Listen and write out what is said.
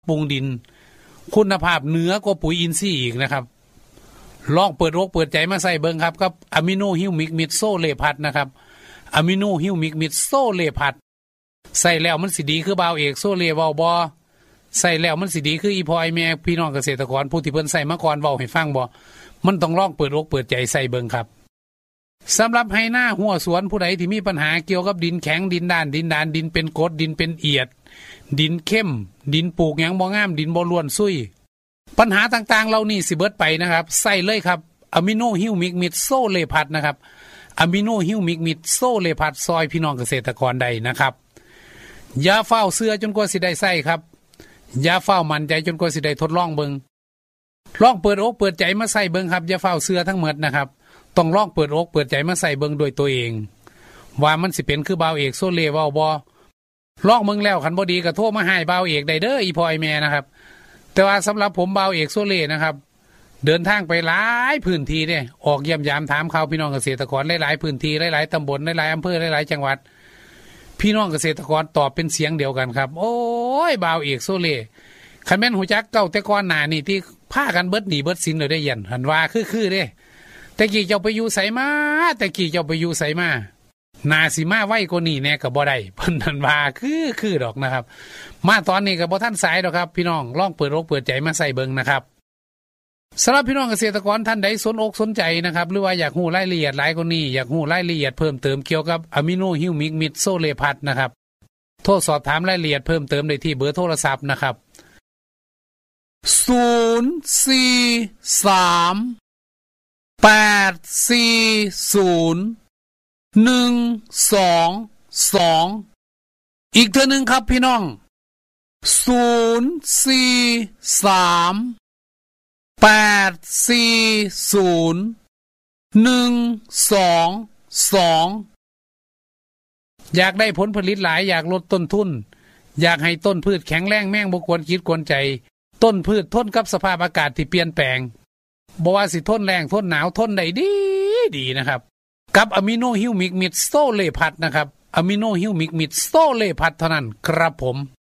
ปรุงดินคุณภาพเหนือกว่าปุ๋ยอินทรีย์อีกนะครับลองเปิดอกเปิดใจมาใส่เบิ่งครับกับอะมิโนฮิวมิกมิดโซเลพัดนะครับอะมิโนฮิวมิกมิดโซเลพัดใส่แล้วมันสิดีคือบ่าวเอกโซเลเว้าบ่ใส่แล้วมันสิดีคืออีพอไอแม่พี่น้องเกษตรกรผู้ที่เพิ่นใส่มาก่อนเว้าให้ฟังบ่มันต้องลองเปิดอกเปิดใจใส่เบิ่งครับสำหรับให้หน้าหัวสวนผู้ใดที่มีปัญหาเกี่ยวกับดินแข็งดินด้านดินเป็นกรดดินเป็นเอียดดินเข้มดินปลูกหยังบ่งามดินบ่ล้วนซุยปัญหาต่างๆเหล่านี้สิเบิดไปนะครับใส่เลยครับอะมิโนฮิวมิกมิดโซเลพัดนะครับอะมิโนฮิวมิกมิดโซเลพัดซอยพี่น้องเกษตรกรได้นะครับอย่าเฝ้าเสื้อจนกว่าสิได้ใส่ครับอย่าเฝ้ามั่นใจจนกว่าสิได้ทดลองเบิ่งลองเปิดอกเปิดใจมาใส่เบิ่งครับอย่าเฝ้าเสื้อทั้งหมดนะครับต้องลองเปิดอกเปิดใจมาใส่เบิ่งโดยตัวเองว่ามันสิเป็นคือบ่าวเอกโซเลเว้าบ่ลองเบิ่งแล้วคันบ่ดีก็โทรมาให้บ่าวเอกได้เด้ออีพ่อไอแม่นะครับแต่ว่าสำหรับผมบ่าวเอกโซเลนะครับเดินทางไปหลายพื้นที่เนี่ยออกเยี่ยมยามถามข่าวพี่น้องเกษตรกรหลายๆพื้นที่หลายๆตำบลหลายๆอำเภอหลายๆจังหวัดพี่น้องเกษตรกรตอบเป็นเสียงเดียวกันครับโอ้ยบ่าวเอกโซเลคันแม่นหูจักเก่าแต่ก่อนหน้านี่ที่พากันเบิดหนีเบิดสินเลยได้ยันหันว่าคือเด้แต่กี้เจ้าไปอยู่ไสมาแต่กี้เจ้าไปอยู่ไสมานาสิมาไว้กว่านี้แน่ก็บ่ได้เพิ่นหันว่าคือดอกนะครับมาตอนนี้ก็บ่ทันสายดอกครับพี่น้องลองเปิดอกเปิดใจมาใส่เบิ่งนะครับสำหรับพี่น้องเกษตรกรท่านใดสนอกสนใจนะครับหรือว่าอยากรู้รายละเอียดหลายกว่านี้อยากรู้รายละเอียดเพิ่มเติมเกี่ยวกับอะมิโนฮิวมิกมิดโซเลพัดนะครับโทรสอบถามรายละเอียดเพิ่มเติมได้ที่เบอร์โทรศัพท์นะครับ0434012อีกเท่านึงครับพี่น้อง0434012อยากได้ผลผลิตหลายอยากลดต้นทุนอยากให้ต้นพืชแข็งแรงแม่งบ่กวนคิดกวนใจต้นพืชทนกับสภาพอากาศที่เปลี่ยนแปลงบ่ว่าสิทนแรงทนหนาวทนได้ดีนะครับกับอะมิโนฮิวมิกมิดโซเลพัดนะครับอะมิโนฮิวมิกมิดโซเลพัดเท่านั้นครับผม